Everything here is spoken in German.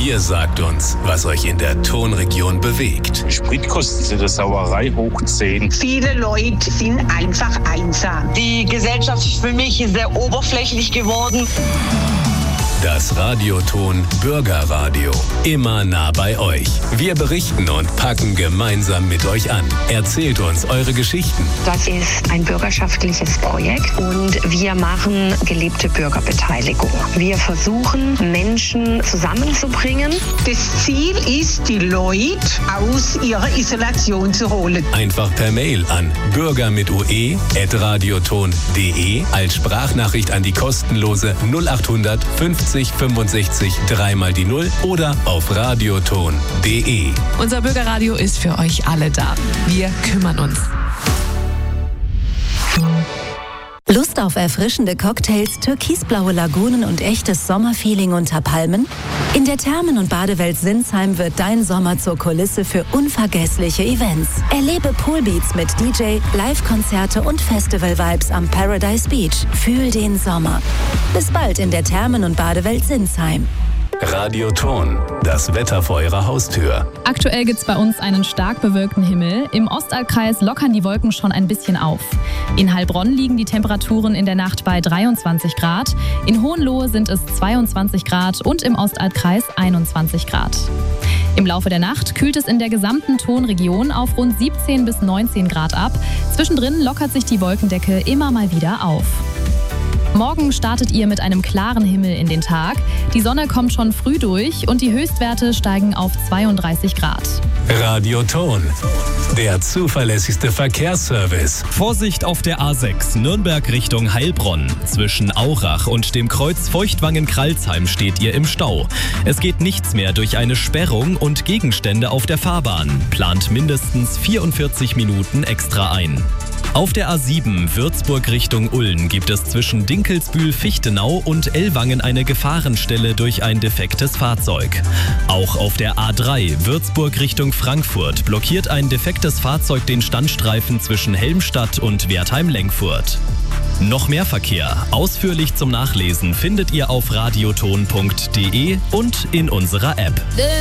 Ihr sagt uns, was euch in der Tonregion bewegt. Spritkosten sind eine Sauerei hoch 10. Viele Leute sind einfach einsam. Die Gesellschaft ist für mich sehr oberflächlich geworden. Das Radioton Bürgerradio. Immer nah bei euch. Wir berichten und packen gemeinsam mit euch an. Erzählt uns eure Geschichten. Das ist ein bürgerschaftliches Projekt und wir machen gelebte Bürgerbeteiligung. Wir versuchen, Menschen zusammenzubringen. Das Ziel ist, die Leute aus ihrer Isolation zu holen. Einfach per Mail an bürger@radioton.de als Sprachnachricht an die kostenlose 0800 50 65 3 mal die 0 oder auf radioton.de. Unser Bürgerradio ist für euch alle da. Wir kümmern uns. Lust auf erfrischende Cocktails, türkisblaue Lagunen und echtes Sommerfeeling unter Palmen? In der Thermen- und Badewelt Sinsheim wird dein Sommer zur Kulisse für unvergessliche Events. Erlebe Poolbeats mit DJ, Live-Konzerte und Festival-Vibes am Paradise Beach. Fühl den Sommer. Bis bald in der Thermen- und Badewelt Sinsheim. Radioton, das Wetter vor eurer Haustür. Aktuell gibt's bei uns einen stark bewölkten Himmel. Im Ostalbkreis lockern die Wolken schon ein bisschen auf. In Heilbronn liegen die Temperaturen in der Nacht bei 23 Grad. In Hohenlohe sind es 22 Grad und im Ostalbkreis 21 Grad. Im Laufe der Nacht kühlt es in der gesamten Tonregion auf rund 17 bis 19 Grad ab. Zwischendrin lockert sich die Wolkendecke immer mal wieder auf. Morgen startet ihr mit einem klaren Himmel in den Tag. Die Sonne kommt schon früh durch und die Höchstwerte steigen auf 32 Grad. Radioton, der zuverlässigste Verkehrsservice. Vorsicht auf der A6 Nürnberg Richtung Heilbronn. Zwischen Aurach und dem Kreuz Feuchtwangen-Kralsheim steht ihr im Stau. Es geht nichts mehr durch eine Sperrung und Gegenstände auf der Fahrbahn. Plant mindestens 44 Minuten extra ein. Auf der A7 Würzburg Richtung Ulm gibt es zwischen Dinkelsbühl-Fichtenau und Ellwangen eine Gefahrenstelle durch ein defektes Fahrzeug. Auch auf der A3 Würzburg Richtung Frankfurt blockiert ein defektes Fahrzeug den Standstreifen zwischen Helmstadt und Wertheim-Lenkfurt. Noch mehr Verkehr, ausführlich zum Nachlesen, findet ihr auf radioton.de und in unserer App.